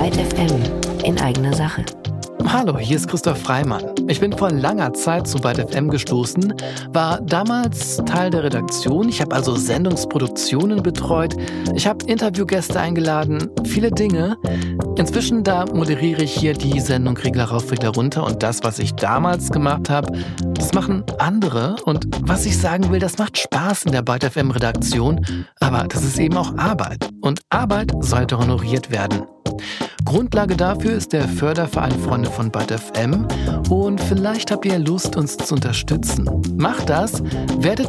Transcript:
Byte FM in eigener Sache. Hallo, hier ist Christoph Freimann. Ich bin vor langer Zeit zu Byte FM gestoßen, war damals Teil der Redaktion. Ich habe also Sendungsproduktionen betreut. Ich habe Interviewgäste eingeladen, viele Dinge. Inzwischen, da moderiere ich hier die Sendung Regler rauf, Regler runter. Und das, was ich damals gemacht habe, das machen andere. Und was ich sagen will, das macht Spaß in der Byte FM Redaktion. Aber das ist eben auch Arbeit. Und Arbeit sollte honoriert werden. Grundlage dafür ist der Förderverein Freunde von Byte FM und vielleicht habt ihr Lust, uns zu unterstützen. Macht das, werdet